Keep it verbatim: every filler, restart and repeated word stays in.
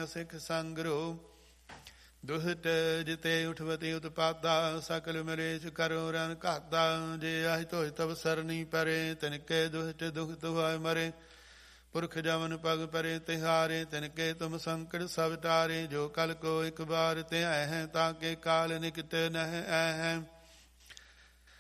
ਸਿੱਖ ਸੰਗਰੋ। ਦੁਹਤ ਜਿਤੇ ਉਠਵਤੀ ਉਤਪਾਦਾ ਸਕਲ ਮਰੇਸ਼ ਕਰੋ ਰਨ ਘਾਤਾ। ਜੇ ਆਹਿ ਧੋਇ ਤਵ ਸਰਨੀ ਪਰੇ ਤਿਨਕੇ ਦੁਹਤ ਦੁਖਤ ਹੋਇ ਮਰੇ। ਪੁਰਖ ਜਮਨ ਪਗ ਪਰੇ ਤਿਹਾਰੇ ਤਿਨਕੇ ਤੁਮ ਸੰਕਟ ਸਭ ਟਾਰੇ। ਜੋ ਕਲ ਕੋ ਇਕ ਬਾਰ ਤੇ ਹੈ ਤਾਕੇ ਕਾਲ ਨਿਕਟ ਨਹਿ ਐ।